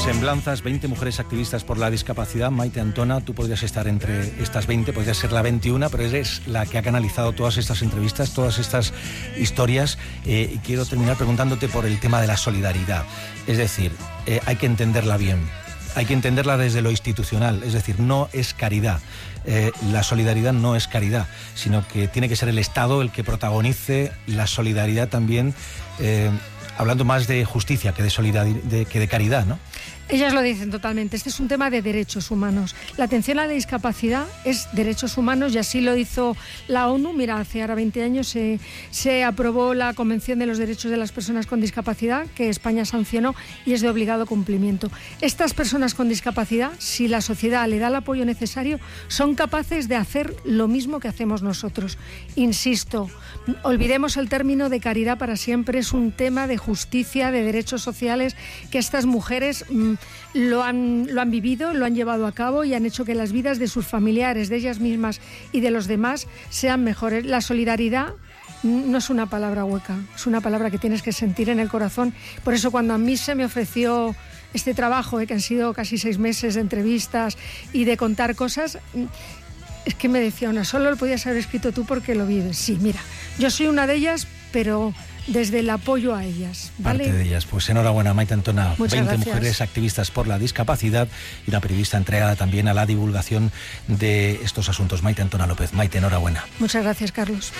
Semblanzas, 20 mujeres activistas por la discapacidad. Maite Antona, tú podrías estar entre estas 20, podrías ser la 21, pero eres la que ha canalizado todas estas entrevistas, todas estas historias. Y quiero terminar preguntándote por el tema de la solidaridad. Es decir, hay que entenderla bien. Hay que entenderla desde lo institucional, es decir, no es caridad. La solidaridad no es caridad, sino que tiene que ser el Estado el que protagonice la solidaridad también, hablando más de justicia que de solidaridad, que de caridad, ¿no? Ellas lo dicen totalmente. Este es un tema de derechos humanos. La atención a la discapacidad es derechos humanos y así lo hizo la ONU. Mira, hace ahora 20 años se aprobó la Convención de los Derechos de las Personas con Discapacidad, que España sancionó y es de obligado cumplimiento. Estas personas con discapacidad, si la sociedad le da el apoyo necesario, son capaces de hacer lo mismo que hacemos nosotros. Insisto, olvidemos el término de caridad para siempre. Es un tema de justicia, de derechos sociales, que estas mujeres lo han vivido, lo han llevado a cabo y han hecho que las vidas de sus familiares, de ellas mismas y de los demás sean mejores. La solidaridad no es una palabra hueca, es una palabra que tienes que sentir en el corazón. Por eso cuando a mí se me ofreció este trabajo, que han sido casi 6 meses de entrevistas y de contar cosas, es que me decía una, solo lo podías haber escrito tú porque lo vives. Sí, mira, yo soy una de ellas, pero desde el apoyo a ellas, ¿vale? Parte de ellas. Pues enhorabuena, Maite Antona. Muchas 20 gracias. mujeres activistas por la discapacidad y una periodista entregada también a la divulgación de estos asuntos. Maite Antona López. Maite, enhorabuena. Muchas gracias, Carlos.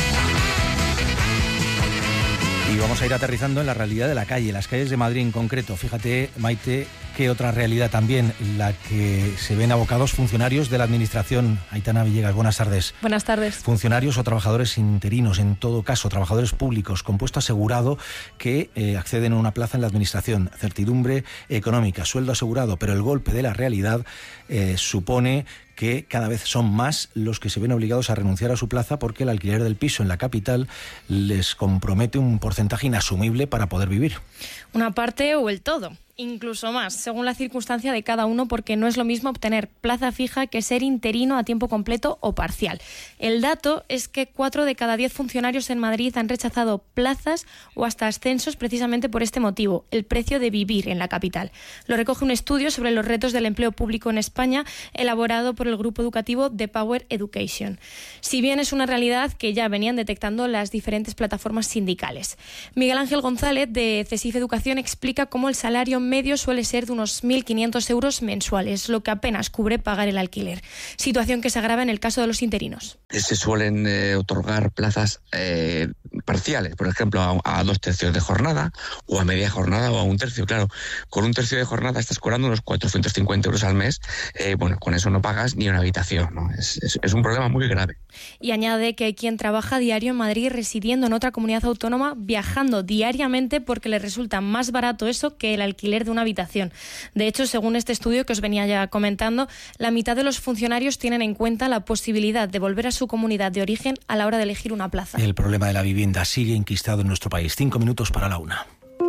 Y vamos a ir aterrizando en la realidad de la calle, las calles de Madrid en concreto. Fíjate, Maite, qué otra realidad también, la que se ven abocados funcionarios de la Administración. Aitana Villegas, buenas tardes. Buenas tardes. Funcionarios o trabajadores interinos, en todo caso, trabajadores públicos con puesto asegurado que acceden a una plaza en la Administración. Certidumbre económica, sueldo asegurado, pero el golpe de la realidad supone que cada vez son más los que se ven obligados a renunciar a su plaza porque el alquiler del piso en la capital les compromete un porcentaje inasumible para poder vivir. Una parte o el todo. Incluso más, según la circunstancia de cada uno, porque no es lo mismo obtener plaza fija que ser interino a tiempo completo o parcial. El dato es que 4 de cada 10 funcionarios en Madrid han rechazado plazas o hasta ascensos precisamente por este motivo, el precio de vivir en la capital. Lo recoge un estudio sobre los retos del empleo público en España, elaborado por el grupo educativo The Power Education. Si bien es una realidad que ya venían detectando las diferentes plataformas sindicales. Miguel Ángel González, de CESIF Educación, explica cómo el salario medio suele ser de unos 1.500 euros mensuales, lo que apenas cubre pagar el alquiler. Situación que se agrava en el caso de los interinos. Se suelen otorgar plazas parciales, por ejemplo, a 2/3 de jornada, o a media jornada, o a 1/3. Claro, con 1/3 de jornada estás cobrando unos 450 euros al mes. Bueno, con eso no pagas ni una habitación, ¿no? Es un problema muy grave. Y añade que hay quien trabaja diario en Madrid residiendo en otra comunidad autónoma, viajando diariamente porque le resulta más barato eso que el alquiler de una habitación. De hecho, según este estudio que os venía ya comentando, la mitad de los funcionarios tienen en cuenta la posibilidad de volver a su comunidad de origen a la hora de elegir una plaza. El problema de la vivienda sigue enquistado en nuestro país. 5 minutos para la 1.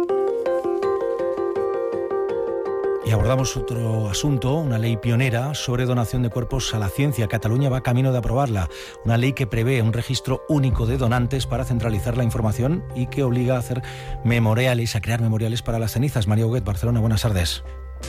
Y abordamos otro asunto, una ley pionera sobre donación de cuerpos a la ciencia. Cataluña va camino de aprobarla. Una ley que prevé un registro único de donantes para centralizar la información y que obliga a hacer memoriales, a crear memoriales para las cenizas. María Huguet, Barcelona, buenas tardes.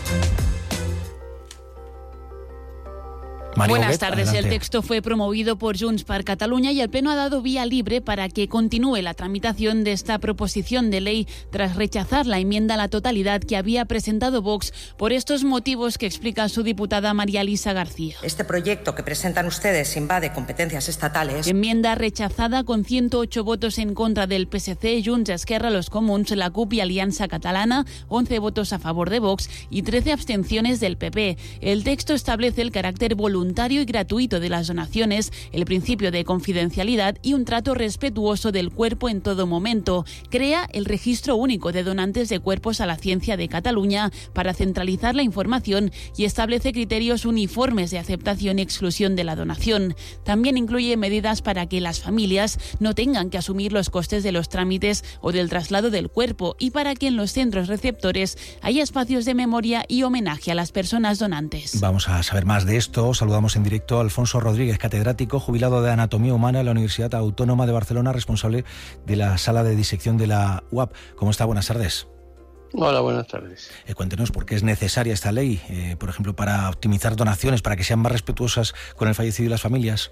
Buenas tardes. Adelante. El texto fue promovido por Junts per Catalunya y el Pleno ha dado vía libre para que continúe la tramitación de esta proposición de ley tras rechazar la enmienda a la totalidad que había presentado Vox por estos motivos que explica su diputada María Elisa García. Este proyecto que presentan ustedes invade competencias estatales. Enmienda rechazada con 108 votos en contra del PSC, Junts, Esquerra, los Comuns, la CUP y Alianza Catalana, 11 votos a favor de Vox y 13 abstenciones del PP. El texto establece el carácter voluntario y gratuito de las donaciones, el principio de confidencialidad y un trato respetuoso del cuerpo en todo momento. Crea el registro único de donantes de cuerpos a la ciencia de Cataluña para centralizar la información y establece criterios uniformes de aceptación y exclusión de la donación. También incluye medidas para que las familias no tengan que asumir los costes de los trámites o del traslado del cuerpo y para que en los centros receptores haya espacios de memoria y homenaje a las personas donantes. Vamos a saber más de esto. Saludamos en directo a Alfonso Rodríguez, catedrático jubilado de Anatomía Humana en la Universidad Autónoma de Barcelona, responsable de la sala de disección de la UAB. ¿Cómo está? Buenas tardes. Hola, buenas tardes. Cuéntenos por qué es necesaria esta ley, por ejemplo, para optimizar donaciones, para que sean más respetuosas con el fallecido y las familias.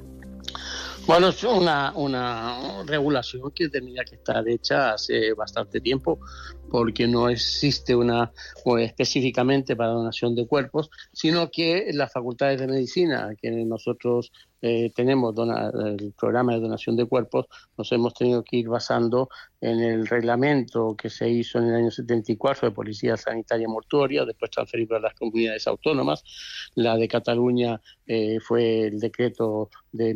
Bueno, es una regulación que tenía que estar hecha hace bastante tiempo, porque no existe una específicamente para donación de cuerpos, sino que las facultades de medicina que nosotros tenemos el programa de donación de cuerpos, nos hemos tenido que ir basando en el reglamento que se hizo en el año 74 de Policía Sanitaria Mortuoria, después transferido a las comunidades autónomas. La de Cataluña fue el decreto de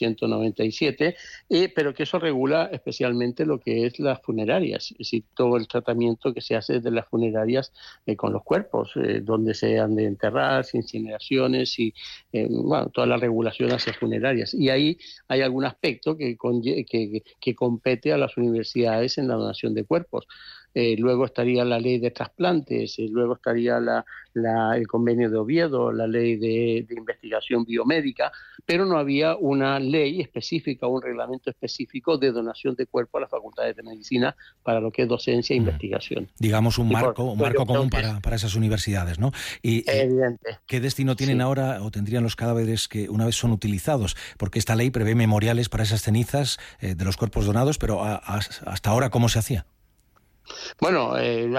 1997, pero que eso regula especialmente lo que es las funerarias, es decir, todo el tratamiento que se hace desde las funerarias con los cuerpos, donde se han de enterrar, incineraciones y toda la regulación hacia funerarias. Y ahí hay algún aspecto que compete a las universidades en la donación de cuerpos. Luego estaría la ley de trasplantes, luego estaría el convenio de Oviedo, la ley de investigación biomédica, pero no había una ley específica o un reglamento específico de donación de cuerpo a las facultades de medicina para lo que es docencia e investigación. Digamos un marco común para esas universidades, ¿no? Y evidente. ¿Qué destino tienen ahora o tendrían los cadáveres que una vez son utilizados? Porque esta ley prevé memoriales para esas cenizas de los cuerpos donados, pero hasta ahora, ¿cómo se hacía? Bueno,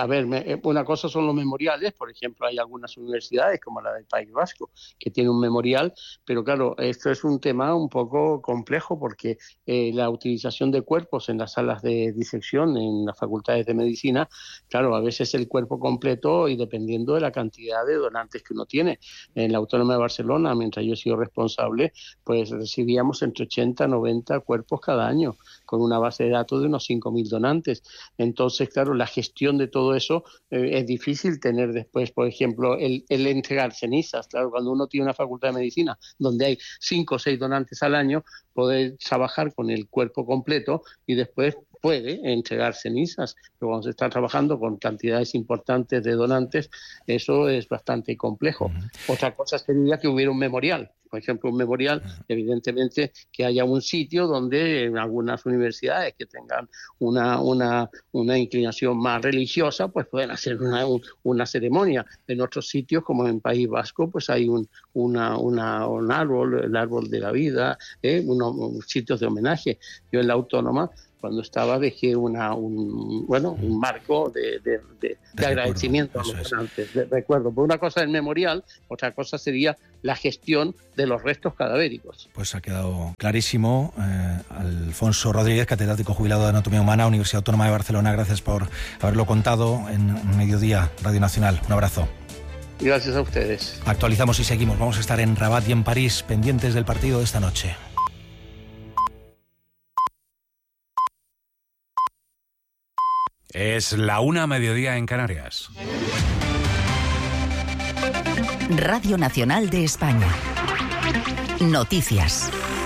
una cosa son los memoriales. Por ejemplo, hay algunas universidades como la del País Vasco que tiene un memorial, pero claro, esto es un tema un poco complejo porque la utilización de cuerpos en las salas de disección en las facultades de medicina, claro, a veces el cuerpo completo y dependiendo de la cantidad de donantes que uno tiene. En la Autónoma de Barcelona, mientras yo he sido responsable, pues recibíamos entre 80 y 90 cuerpos cada año, con una base de datos de unos 5.000 donantes. Entonces, claro, la gestión de todo eso es difícil tener después, por ejemplo, el entregar cenizas. Claro, cuando uno tiene una facultad de medicina donde hay 5 o 6 donantes al año, poder trabajar con el cuerpo completo y después puede entregar cenizas. Pero cuando se está trabajando con cantidades importantes de donantes, eso es bastante complejo. Otra cosa sería que hubiera un memorial. Por ejemplo, un memorial, evidentemente, que haya un sitio donde en algunas universidades que tengan una inclinación más religiosa, pues pueden hacer una ceremonia. En otros sitios, como en País Vasco, pues hay un árbol, el árbol de la vida, unos sitios de homenaje. Yo en la Autónoma, cuando estaba, dejé un marco de agradecimiento a los donantes, de recuerdo. Por una cosa es el memorial, otra cosa sería la gestión de los restos cadavéricos. Pues ha quedado clarísimo. Alfonso Rodríguez, catedrático jubilado de Anatomía Humana, Universidad Autónoma de Barcelona, gracias por haberlo contado en Mediodía Radio Nacional. Un abrazo. Gracias a ustedes. Actualizamos y seguimos. Vamos a estar en Rabat y en París, pendientes del partido de esta noche. Es la 1:00 mediodía en Canarias. Radio Nacional de España. Noticias.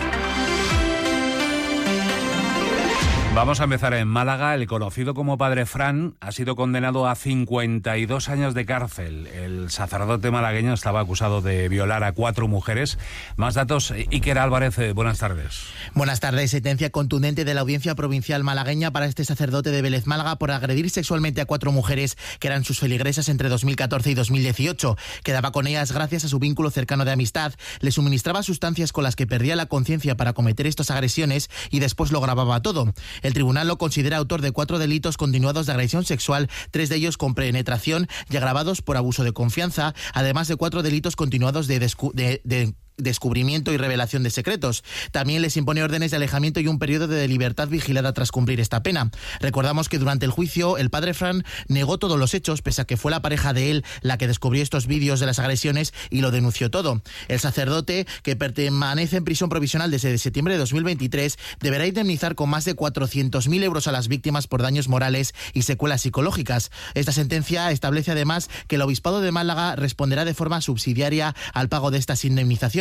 Vamos a empezar en Málaga. El conocido como Padre Fran ha sido condenado a 52 años de cárcel. El sacerdote malagueño estaba acusado de violar a 4 mujeres. Más datos, Iker Álvarez, buenas tardes. Buenas tardes. Sentencia contundente de la Audiencia Provincial malagueña para este sacerdote de Vélez, Málaga, por agredir sexualmente a 4 mujeres que eran sus feligresas entre 2014 y 2018. Quedaba con ellas gracias a su vínculo cercano de amistad. Le suministraba sustancias con las que perdía la conciencia para cometer estas agresiones y después lo grababa todo. El tribunal lo considera autor de 4 delitos continuados de agresión sexual, 3 de ellos con penetración y agravados por abuso de confianza, además de 4 delitos continuados de descubrimiento y revelación de secretos. También les impone órdenes de alejamiento y un periodo de libertad vigilada tras cumplir esta pena. Recordamos que durante el juicio el padre Fran negó todos los hechos, pese a que fue la pareja de él la que descubrió estos vídeos de las agresiones y lo denunció todo. El sacerdote, que permanece en prisión provisional desde septiembre de 2023, deberá indemnizar con más de 400.000 euros a las víctimas por daños morales y secuelas psicológicas. Esta sentencia establece además que el Obispado de Málaga responderá de forma subsidiaria al pago de estas indemnizaciones.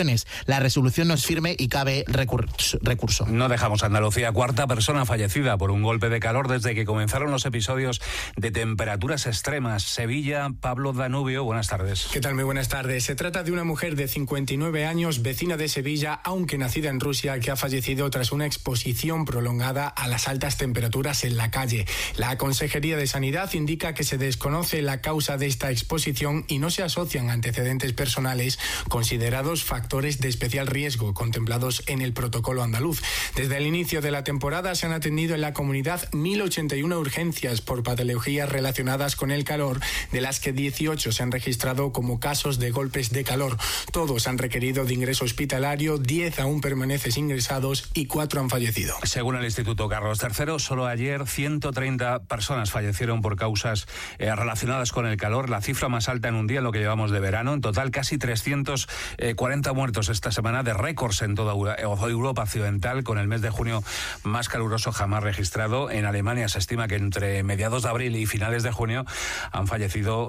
explicaciones. La resolución no es firme y cabe recurso. No dejamos Andalucía. Cuarta persona fallecida por un golpe de calor desde que comenzaron los episodios de temperaturas extremas. Sevilla, Pablo Danubio, buenas tardes. ¿Qué tal? Muy buenas tardes. Se trata de una mujer de 59 años, vecina de Sevilla, aunque nacida en Rusia, que ha fallecido tras una exposición prolongada a las altas temperaturas en la calle. La Consejería de Sanidad indica que se desconoce la causa de esta exposición y no se asocian antecedentes personales considerados factores de especial riesgo contemplados en el protocolo andaluz. Desde el inicio de la temporada se han atendido en la comunidad 1.081 urgencias por patologías relacionadas con el calor, de las que 18 se han registrado como casos de golpes de calor. Todos han requerido de ingreso hospitalario, 10 aún permanecen ingresados y 4 han fallecido. Según el Instituto Carlos III, solo ayer 130 personas fallecieron por causas relacionadas con el calor, la cifra más alta en un día en lo que llevamos de verano. En total, casi 340 muertos esta semana, de récords en toda Europa occidental, con el mes de junio más caluroso jamás registrado. En Alemania se estima que entre mediados de abril y finales de junio han fallecido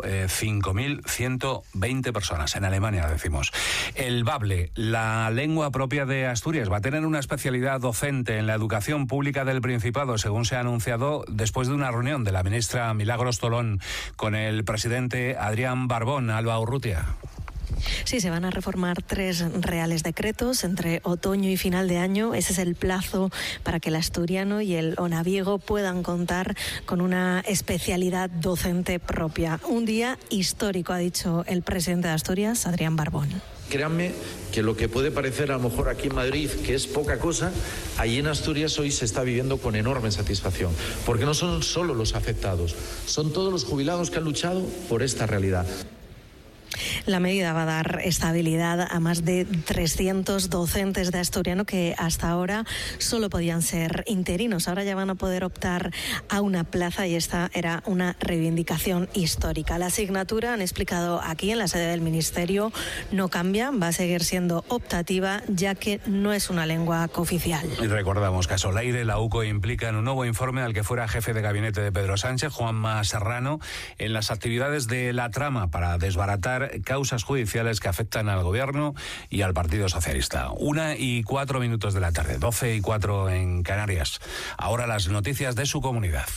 5.120 personas. En Alemania, decimos. El bable, la lengua propia de Asturias, va a tener una especialidad docente en la educación pública del Principado, según se ha anunciado después de una reunión de la ministra Milagros Tolón con el presidente Adrián Barbón. Alba Urrutia. Sí, se van a reformar 3 reales decretos entre otoño y final de año. Ese es el plazo para que el asturiano y el onaviego puedan contar con una especialidad docente propia. Un día histórico, ha dicho el presidente de Asturias, Adrián Barbón. Créanme que lo que puede parecer a lo mejor aquí en Madrid que es poca cosa, allí en Asturias hoy se está viviendo con enorme satisfacción, porque no son solo los afectados, son todos los jubilados que han luchado por esta realidad. La medida va a dar estabilidad a más de 300 docentes de asturiano que hasta ahora solo podían ser interinos. Ahora ya van a poder optar a una plaza y esta era una reivindicación histórica. La asignatura, han explicado aquí en la sede del Ministerio, no cambia, va a seguir siendo optativa ya que no es una lengua cooficial. Y recordamos que a Solaire, la UCO implica en un nuevo informe al que fuera jefe de gabinete de Pedro Sánchez, Juanma Serrano, en las actividades de la trama para desbaratar causas judiciales que afectan al Gobierno y al Partido Socialista. 1:04 de la tarde, 12:04 en Canarias. Ahora las noticias de su comunidad.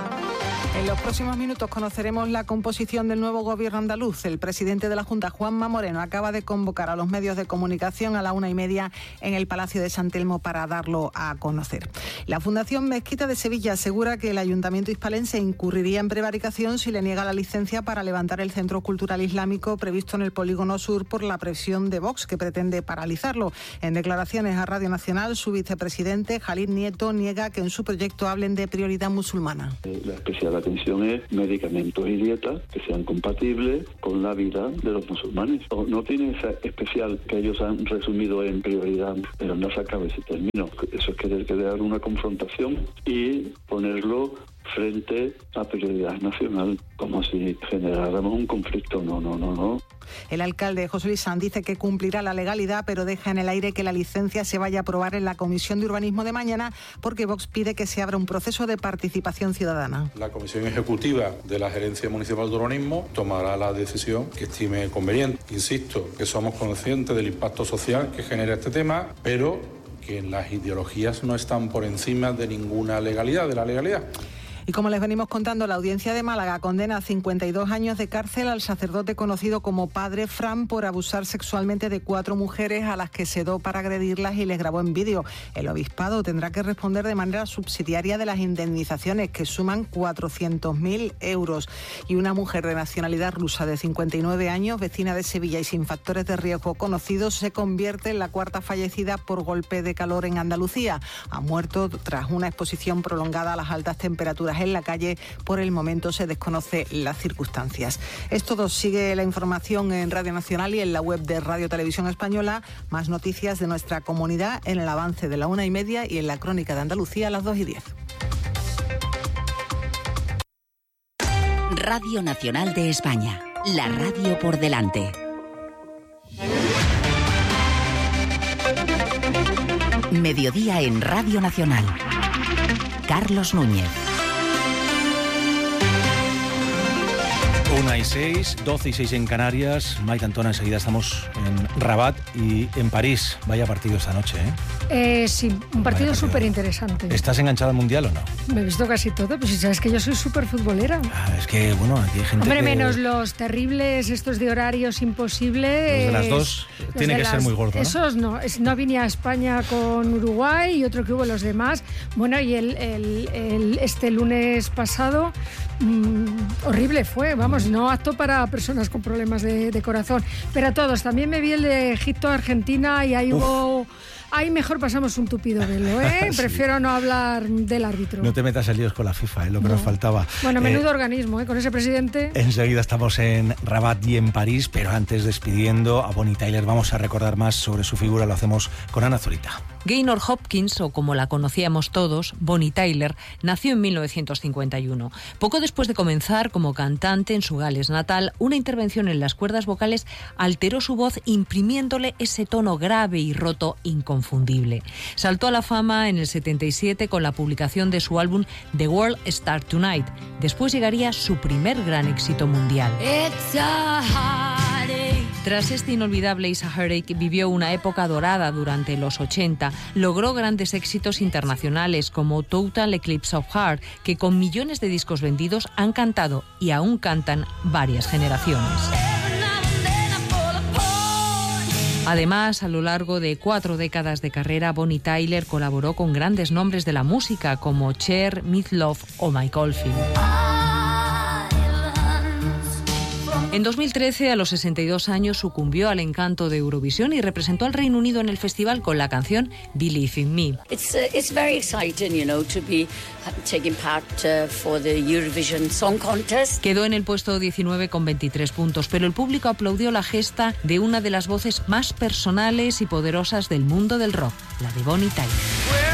En los próximos minutos conoceremos la composición del nuevo gobierno andaluz. El presidente de la Junta, Juanma Moreno, acaba de convocar a los medios de comunicación a la 1:30 en el Palacio de San Telmo para darlo a conocer. La Fundación Mezquita de Sevilla asegura que el Ayuntamiento hispalense incurriría en prevaricación si le niega la licencia para levantar el Centro Cultural Islámico previsto en el Polígono Sur por la presión de Vox, que pretende paralizarlo. En declaraciones a Radio Nacional, su vicepresidente, Jalil Nieto, niega que en su proyecto hablen de prioridad musulmana. La especial atención es medicamentos y dietas que sean compatibles con la vida de los musulmanes. No tiene esa especial que ellos han resumido en prioridad, pero no se acaba ese término. Eso es querer crear una confrontación y ponerlo frente a prioridad nacional, como si generáramos un conflicto. No. El alcalde José Luis Sanz dice que cumplirá la legalidad, pero deja en el aire que la licencia se vaya a aprobar en la Comisión de Urbanismo de mañana, porque Vox pide que se abra un proceso de participación ciudadana. La Comisión Ejecutiva de la Gerencia Municipal de Urbanismo tomará la decisión que estime conveniente. Insisto, que somos conscientes del impacto social que genera este tema, pero que las ideologías no están por encima de ninguna legalidad, de la legalidad. Y como les venimos contando, la Audiencia de Málaga condena a 52 años de cárcel al sacerdote conocido como Padre Fran por abusar sexualmente de 4 mujeres a las que sedó para agredirlas y les grabó en vídeo. El obispado tendrá que responder de manera subsidiaria de las indemnizaciones, que suman 400.000 euros. Y una mujer de nacionalidad rusa de 59 años, vecina de Sevilla y sin factores de riesgo conocidos, se convierte en la 4ª fallecida por golpe de calor en Andalucía. Ha muerto tras una exposición prolongada a las altas temperaturas en la calle. Por el momento se desconoce las circunstancias. Es todo. Sigue la información en Radio Nacional y en la web de Radio Televisión Española. Más noticias de nuestra comunidad en el avance de la 1:30 y en la crónica de Andalucía a las 2:10. Radio Nacional de España. La radio por delante. Mediodía en Radio Nacional. Carlos Núñez. 1:06, 12:06 en Canarias. Maite Antona, enseguida estamos en Rabat y en París. Vaya partido esta noche, ¿eh? Sí, un partido súper interesante. ¿Estás enganchada al Mundial o no? Me he visto casi todo, pues si sabes que yo soy súper futbolera. Es que, bueno, aquí hay gente Hombre, menos los terribles, estos de horarios imposibles. Los de las dos, tiene que ser muy gordo, ¿no? Esos no, no vine a España con Uruguay y otro que hubo los demás. Bueno, y este lunes pasado, horrible fue, vamos, no apto para personas con problemas de corazón. Pero a todos, también me vi el de Egipto-Argentina y ahí hubo... Ahí mejor pasamos un tupido velo, ¿eh? Sí. Prefiero no hablar del árbitro. No te metas en líos con la FIFA, lo que nos faltaba. Bueno, menudo organismo, con ese presidente. Enseguida estamos en Rabat y en París, pero antes, despidiendo a Bonnie Tyler, vamos a recordar más sobre su figura. Lo hacemos con Ana Zurita. Gaynor Hopkins, o como la conocíamos todos, Bonnie Tyler, nació en 1951. Poco después de comenzar como cantante en su Gales natal, una intervención en las cuerdas vocales alteró su voz, imprimiéndole ese tono grave y roto inconfundible. Saltó a la fama en el 77 con la publicación de su álbum The World Starts Tonight. Después llegaría su primer gran éxito mundial. Tras este inolvidable It's a Heartache, vivió una época dorada durante los 80. Logró grandes éxitos internacionales como Total Eclipse of Heart, que con millones de discos vendidos han cantado y aún cantan varias generaciones. Además, a lo largo de 4 décadas de carrera, Bonnie Tyler colaboró con grandes nombres de la música como Cher, Meat Loaf o Mike Oldfield. En 2013, a los 62 años, sucumbió al encanto de Eurovisión y representó al Reino Unido en el festival con la canción Believe in Me. It's very exciting, to be taking part for the Eurovision Song Contest. Quedó en el puesto 19 con 23 puntos, pero el público aplaudió la gesta de una de las voces más personales y poderosas del mundo del rock, la de Bonnie Tyler.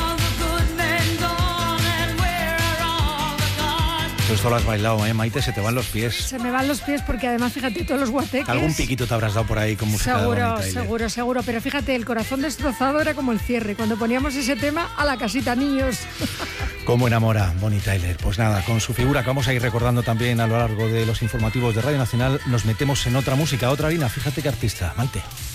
Esto lo has bailado, Maite, se te van los pies. Se me van los pies porque además, fíjate, todos los guateques. Algún piquito te habrás dado por ahí con música de Bonnie Tyler. Seguro. Pero fíjate, el corazón destrozado era como el cierre. Cuando poníamos ese tema, a la casita, niños. Cómo enamora Bonnie Tyler. Pues nada, con su figura que vamos a ir recordando también a lo largo de los informativos de Radio Nacional, nos metemos en otra música, otra harina. Fíjate qué artista, Maite.